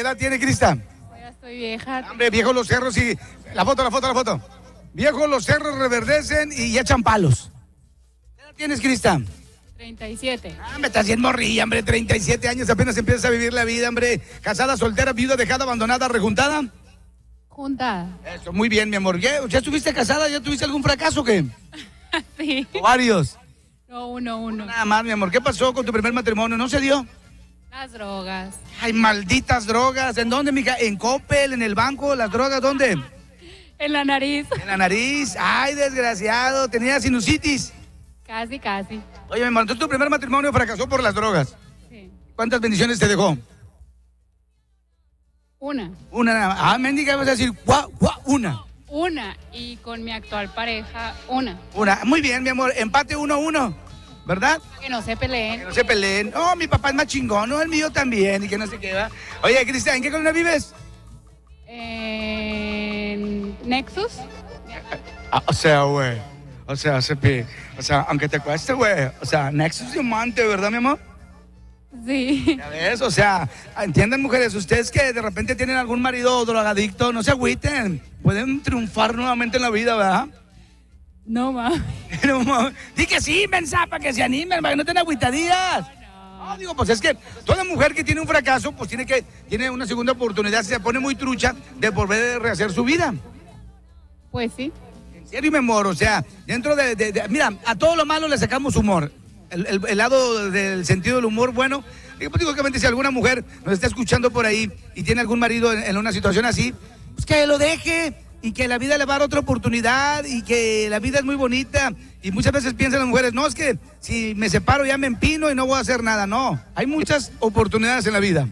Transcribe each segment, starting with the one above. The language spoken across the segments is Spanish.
edad tiene Crista? Ya estoy vieja. Hombre, viejos los cerros y... La foto. Viejos los cerros reverdecen y echan palos. ¿Qué edad tienes, Crista? 37. Me estás bien morrilla, hombre, 37 años, apenas empiezas a vivir la vida, hombre. Casada, soltera, viuda, dejada, abandonada, rejuntada. Juntada. Eso, muy bien, mi amor. ¿Ya estuviste casada? ¿Ya tuviste algún fracaso o qué? Sí. ¿O varios? No, uno. Nada más, mi amor. ¿Qué pasó con tu primer matrimonio? ¿No se dio? Las drogas. Ay, malditas drogas. ¿En dónde, mija? ¿En Coppel? ¿En el banco? ¿Las drogas dónde? En la nariz. En la nariz. Ay, desgraciado. ¿Tenías sinusitis? Casi. Oye, mi amor, entonces tu primer matrimonio fracasó por las drogas. Sí. ¿Cuántas bendiciones te dejó? Una. Una nada más. Ah, mendiga, vas a decir, una. Una. Y con mi actual pareja, una. Una. Muy bien, mi amor. Empate 1-1, ¿verdad? Que no se Que peleen. no se peleen. Oh, mi papá es más chingón, no, el mío también, y que no se queda. Oye, Cristian, ¿en qué colonia vives? En Nexus. O sea, güey. O sea, aunque te cueste, güey. O sea, Nexus Diamante, ¿verdad, mi amor? Sí. Ya ves, o sea, entienden, mujeres, ustedes que de repente tienen algún marido drogadicto, no se agüiten. Pueden triunfar nuevamente en la vida, ¿verdad? No, ma. Di que sí, mensa, para que se animen, para que no estén agüitadillas. No, digo, pues es que toda mujer que tiene un fracaso, pues tiene una segunda oportunidad, se pone muy trucha de volver a rehacer su vida. Pues sí. En serio, mi amor, o sea, dentro mira, a todo lo malo le sacamos humor. El lado del sentido del humor, bueno, digo que si alguna mujer nos está escuchando por ahí y tiene algún marido en una situación así, pues que lo deje y que la vida le va a dar otra oportunidad y que la vida es muy bonita. Y muchas veces piensan las mujeres, no, es que si me separo ya me empino y no voy a hacer nada. No, hay muchas oportunidades en la vida.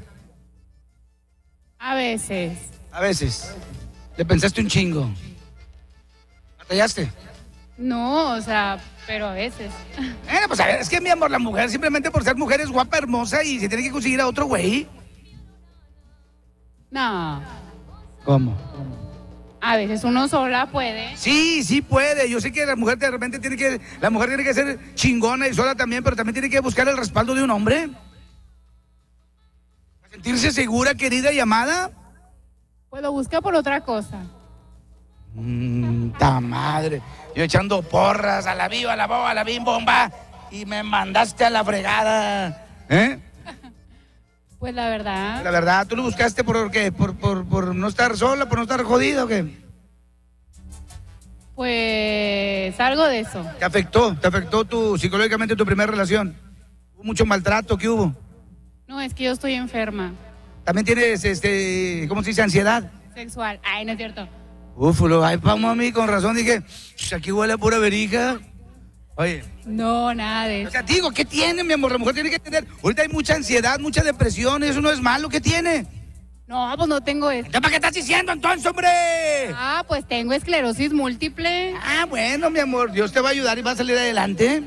A veces. A veces. Le pensaste un chingo. ¿Batallaste? No, o sea, pero a veces. Pues a ver, es que mi amor, la mujer simplemente por ser mujer es guapa, hermosa y se tiene que conseguir a otro güey. No. ¿Cómo? A veces uno sola puede. Sí puede. Yo sé que la mujer de repente la mujer tiene que ser chingona y sola también, pero también tiene que buscar el respaldo de un hombre. Para sentirse segura, querida y amada. Pues lo busca por otra cosa. Ta madre. Yo echando porras a la viva, a la boba, a la bim bomba y me mandaste a la fregada. Pues la verdad. La verdad, ¿tú lo buscaste por qué? ¿Por no estar sola, por no estar jodida o qué? Pues algo de eso. ¿Te afectó psicológicamente tu primera relación? ¿Hubo mucho maltrato? ¿Qué hubo? No, es que yo estoy enferma. ¿También tienes, ¿cómo se dice? Ansiedad. Sexual. Ay, no es cierto. Ufolo, ay, pa' mami, con razón dije, aquí huele a pura verija. Oye. No, nada de O eso. sea, digo, ¿qué tiene, mi amor? La mujer tiene que tener. Ahorita hay mucha ansiedad, mucha depresión, eso no es malo, ¿qué tiene? No, pues no tengo eso. ¿Para qué estás diciendo entonces, hombre? Ah, pues tengo esclerosis múltiple. Ah, bueno, mi amor, Dios te va a ayudar y va a salir adelante.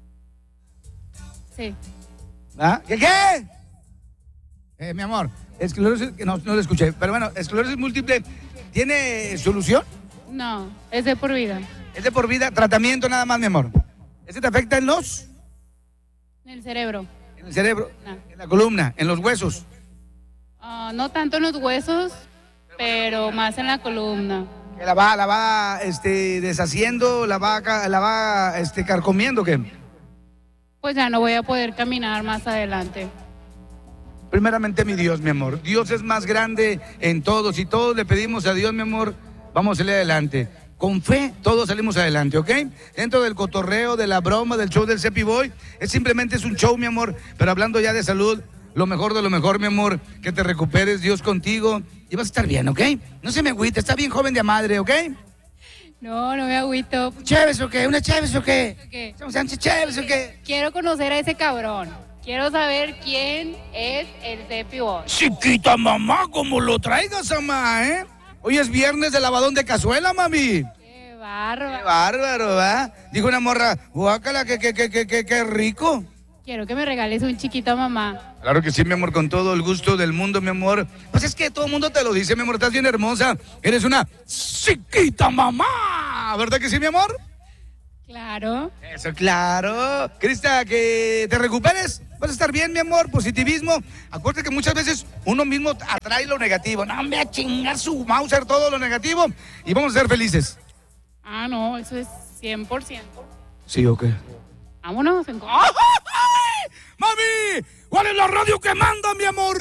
Sí. ¿Ah? ¿Qué? Mi amor, esclerosis, no lo escuché, pero bueno, esclerosis múltiple, ¿tiene solución? No, es de por vida. Es de por vida, tratamiento nada más, mi amor. ¿Ese te afecta en los? En el cerebro. En el cerebro, No. en la columna, en los huesos. No tanto en los huesos, pero más en la columna. Que la va deshaciendo, la va carcomiendo, ¿qué? Pues ya no voy a poder caminar más adelante. Primeramente mi Dios, mi amor. Dios es más grande en todos y todos le pedimos a Dios, mi amor, vamos a salir adelante. Con fe todos salimos adelante, ¿ok? Dentro del cotorreo, de la broma, del show del Cepi Boy, simplemente es un show, mi amor, pero hablando ya de salud, lo mejor de lo mejor, mi amor, que te recuperes, Dios contigo, y vas a estar bien, ¿ok? No se me agüite, está bien joven de madre, ¿ok? No me agüito. ¿Chéves o qué? ¿Una chéves o qué? ¿Qué? ¿Estamos chéves o qué? Quiero conocer a ese cabrón. Quiero saber quién es el Cepi Boy. Chiquita mamá, como lo traigas, mamá, ¿eh? Hoy es viernes de lavadón de cazuela, mami. Qué bárbaro. Qué bárbaro, ¿verdad? Dijo una morra, guácala, qué rico. Quiero que me regales un chiquito a mamá. Claro que sí, mi amor, con todo el gusto del mundo, mi amor. Pues es que todo el mundo te lo dice, mi amor, estás bien hermosa. Eres una chiquita mamá, ¿verdad que sí, mi amor? Claro. Eso, claro. Crista, que te recuperes. vas a estar bien, mi amor, positivismo. Acuérdate que muchas veces uno mismo atrae lo negativo. No, me a chingar su Mauser todo lo negativo y vamos a ser felices. Ah, no, eso es 100%. ¿Sí o qué? Vámonos. ¡Ay! ¡Mami! ¿Cuál es la radio que manda, mi amor?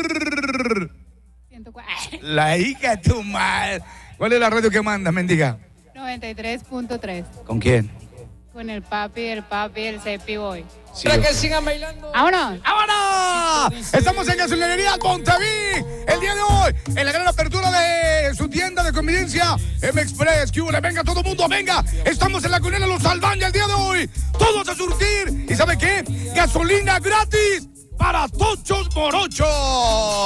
104. La hija de tu madre. ¿Cuál es la radio que manda, mendiga? 93.3. ¿Con quién? Con el papi, el Cepi Boy. Sí, Para que sigan bailando. ¡Vámonos! ¡vámonos! Estamos en Gasolinería Montaví el día de hoy, en la gran apertura de su tienda de conveniencia M-Express. ¡Que hubo! ¡Venga todo el mundo, venga! Estamos en la Colina Los Albañas el día de hoy. Todos a surtir. ¿Y sabe qué? Gasolina gratis para tochos morochos.